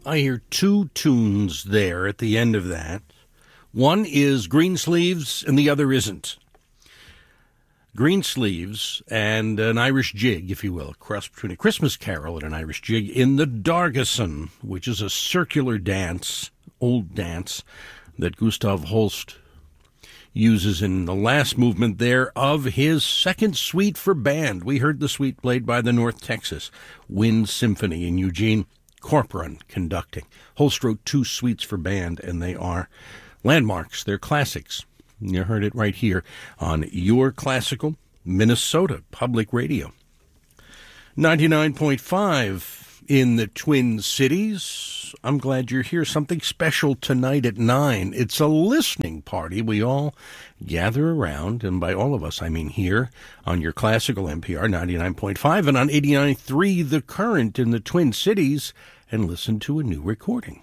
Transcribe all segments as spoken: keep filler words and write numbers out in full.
I hear two tunes there at the end of that. One is Greensleeves and the other isn't. Greensleeves and an Irish jig, if you will, a cross between a Christmas carol and an Irish jig in the Dargason, which is a circular dance, old dance, that Gustav Holst uses in the last movement there of his second suite for band. We heard the suite played by the North Texas Wind Symphony and Eugene Corporon conducting. Holst wrote two suites for band, and they are landmarks. They're classics. You heard it right here on Your Classical Minnesota Public Radio. ninety-nine point five in the Twin Cities. I'm glad you're here. Something special tonight at nine. It's a listening party. We all gather around, and by all of us, I mean here on Your Classical N P R ninety-nine point five and on eighty-nine point three The Current in the Twin Cities, and listen to a new recording.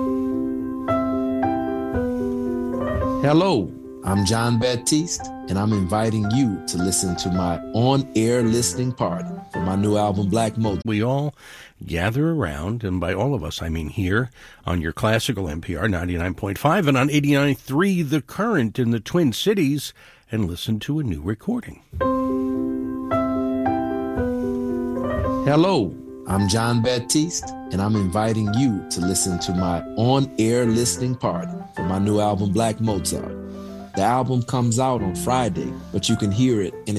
Hello, I'm John Baptiste, and I'm inviting you to listen to my on-air listening party for my new album, Black Mozart. We all gather around, and by all of us, I mean here on Your Classical N P R ninety-nine point five and on eighty-nine point three The Current in the Twin Cities, and listen to a new recording. Hello, I'm John Baptiste, and I'm inviting you to listen to my on-air listening party for my new album, Black Mozart. The album comes out on Friday, but you can hear it in